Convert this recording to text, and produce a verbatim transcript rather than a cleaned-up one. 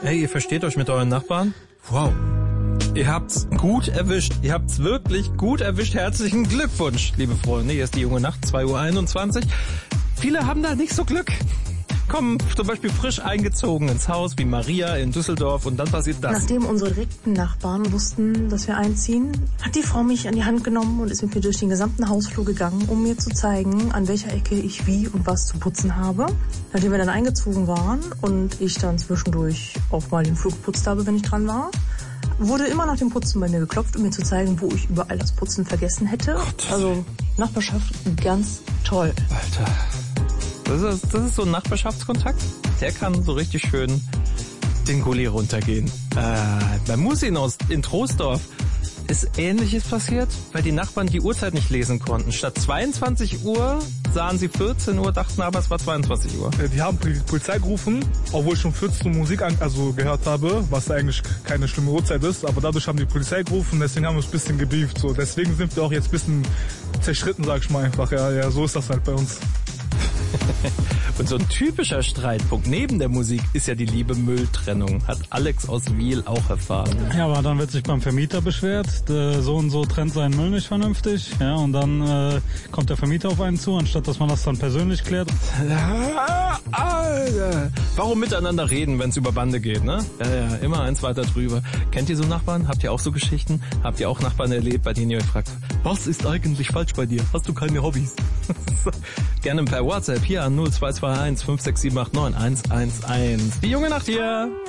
Hey, ihr versteht euch mit euren Nachbarn? Wow. Ihr habt's gut erwischt. Ihr habt's wirklich gut erwischt. Herzlichen Glückwunsch, liebe Freunde. Hier ist die junge Nacht, zwei Uhr einundzwanzig. Viele haben da nicht so Glück. Kommen zum Beispiel frisch eingezogen ins Haus wie Maria in Düsseldorf und dann passiert das. Nachdem unsere direkten Nachbarn wussten, dass wir einziehen, hat die Frau mich an die Hand genommen und ist mit mir durch den gesamten Hausflur gegangen, um mir zu zeigen, an welcher Ecke ich wie und was zu putzen habe. Nachdem wir dann eingezogen waren und ich dann zwischendurch auch mal den Flur geputzt habe, wenn ich dran war, wurde immer nach dem Putzen bei mir geklopft, um mir zu zeigen, wo ich überall das Putzen vergessen hätte. Gott. Also Nachbarschaft ganz toll. Alter. Das ist, das ist so ein Nachbarschaftskontakt. Der kann so richtig schön den Gully runtergehen. Äh, bei Musin aus in Troisdorf ist Ähnliches passiert, weil die Nachbarn die Uhrzeit nicht lesen konnten. Statt zweiundzwanzig Uhr sahen sie vierzehn Uhr, dachten aber, es war zweiundzwanzig Uhr. Die haben die Polizei gerufen, obwohl ich schon vierzehn Uhr Musik an, also gehört habe, was eigentlich keine schlimme Uhrzeit ist. Aber dadurch haben die Polizei gerufen, deswegen haben wir uns ein bisschen gebieft. So. Deswegen sind wir auch jetzt ein bisschen zerschritten, sag ich mal einfach. Ja, ja, so ist das halt bei uns. Und so ein typischer Streitpunkt neben der Musik ist ja die liebe Mülltrennung. Hat Alex aus Wiel auch erfahren. Ja, aber dann wird sich beim Vermieter beschwert, so und so trennt seinen Müll nicht vernünftig. Ja, und dann äh, kommt der Vermieter auf einen zu, anstatt dass man das dann persönlich klärt. Warum miteinander reden, wenn es über Bande geht, ne? Ja, ja, immer eins weiter drüber. Kennt ihr so Nachbarn? Habt ihr auch so Geschichten? Habt ihr auch Nachbarn erlebt, bei denen ihr euch fragt, was ist eigentlich falsch bei dir? Hast du keine Hobbys? Gerne per WhatsApp hier an null zwei zwei eins fünf sechs sieben acht neun eins eins eins. Die junge Nacht hier.